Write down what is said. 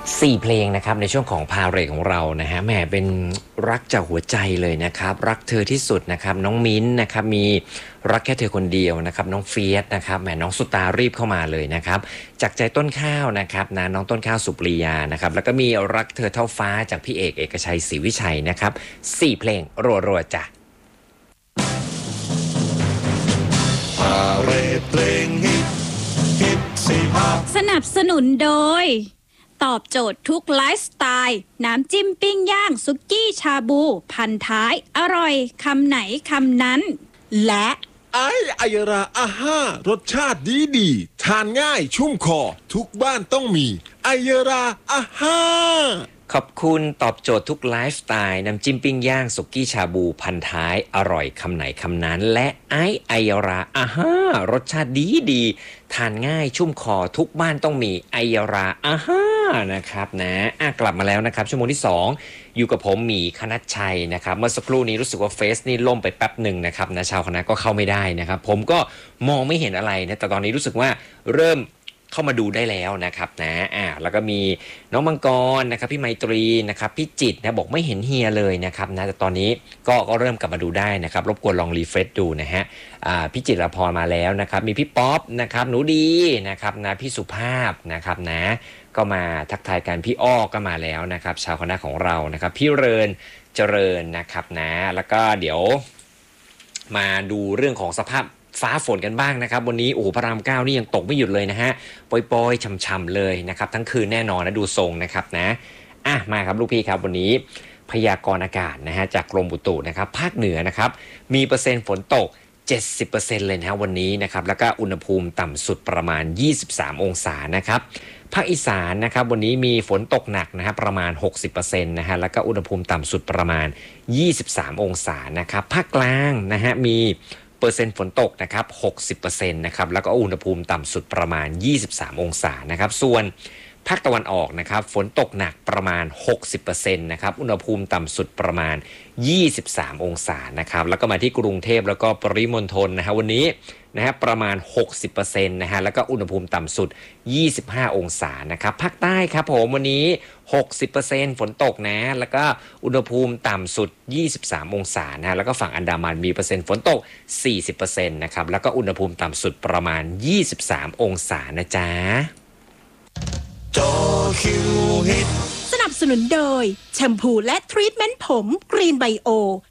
4 เพลงนะครับในช่วงของพาเหรดของเรานะฮะแหมเป็นรักจากหัวใจเลยนะครับรักเธอที่สุดนะครับน้องมิ้นนะครับมีรักแค่เธอคนเดียวนะครับน้องเฟียสนะครับแหมน้องสุตารีบเข้ามาเลยนะครับจากใจต้นข้าวนะครับนะน้องต้นข้าวสุปรียานะครับแล้วก็มีรักเธอเท่าฟ้าจากพี่เอกเอกชัยศรีวิชัยนะครับ4 เพลงรัวๆจ้ะพาเหรดเพลงฮิตสนับสนุนโดยตอบโจทย์ทุกไลฟ์สไตล์น้ำจิ้มปิ้งย่างสุกี้ชาบูพันท้ายอร่อยคำไหนคำนั้นและไอยราอาห้ารสชาติดีทานง่ายชุ่มคอทุกบ้านต้องมีไอยราอาห้าขอบคุณตอบโจทย์ทุกไลฟ์สไตล์น้ำจิ้มปิ้งย่างสุกี้ชาบูพันท้ายอร่อยคำไหนคำนั้นและไอยรารสชาติดีทานง่ายชุ่มคอทุกบ้านต้องมีไอยรานะครับนะกลับมาแล้วนะครับชั่วโมงที่2อยู่กับผมหมีคณัชชัยนะครับเมื่อสักครู่นี้รู้สึกว่าเฟซนี่ล่มไปแป๊บหนึ่งนะครับนะชาวคณะก็เข้าไม่ได้นะครับผมก็มองไม่เห็นอะไรนะแต่ตอนนี้รู้สึกว่าเริ่มเข้ามาดูได้แล้วนะครับนะแล้วก็มีน้องมังกรนะครับพี่ไมตรีนะครับพี่จิตนะบอกไม่เห็นเฮียเลยนะครับนะแต่ตอนนี้ก็เริ่มกลับมาดูได้นะครับรบกวนลองรีเฟรชดูนะฮะพี่จิตรพรมาแล้วนะครับมีพี่ป๊อปนะครับหนูดีนะครับนะพี่สุภาพนะครับนะก็มาทักทายกันพี่อ้อก็มาแล้วนะครับชาวคณะของเรานะครับพี่เรินเจริญนะครับนะแล้วก็เดี๋ยวมาดูเรื่องของสภาพฟ้าฝนกันบ้างนะครับวันนี้โอ้โหพระราม9นี่ยังตกไม่หยุดเลยนะฮะปล่อยๆช่ำๆเลยนะครับทั้งคืนแน่นอนนะดูทรงนะครับนะมาครับลูกพี่ครับวันนี้พยากรณ์อากาศนะฮะจากกรมอุตุนะครับภาคเหนือนะครับมีเปอร์เซ็นต์ฝนตก 70% เลยนะฮะวันนี้นะครับแล้วก็อุณหภูมิต่ำสุดประมาณ23องศานะครับภาคอีสานนะครับวันนี้มีฝนตกหนักนะฮะประมาณ 60% นะฮะแล้วก็อุณหภูมิต่ำสุดประมาณ23องศานะครับภาคกลางนะฮะมีเปอร์เซ็นต์ฝนตกนะครับ 60% นะครับแล้วก็อุณหภูมิต่ำสุดประมาณ23องศานะครับส่วนภาคตะวันออกนะครับฝนตกหนักประมาณ 60% นะครับอุณหภูมิต่ำสุดประมาณ23องศานะครับแล้วก็มาที่กรุงเทพแล้วก็ปริมณฑลนะฮะวันนี้นะฮะประมาณ 60% นะฮะแล้วก็อุณหภูมิต่ำสุด25องศานะครับภาคใต้ครับผมวันนี้ 60% ฝนตกนะแล้วก็อุณหภูมิต่ำสุด23องศานะแล้วก็ฝั่งอันดามันมีเปอร์เซ็นต์ฝนตก 40% นะครับแล้วก็อุณหภูมิต่ำสุดประมาณ23องศานะจ๊ะจอคิวฮิตสนับสนุนโดยแชมพูและทรีทเมนต์ผมกรีนไบโอ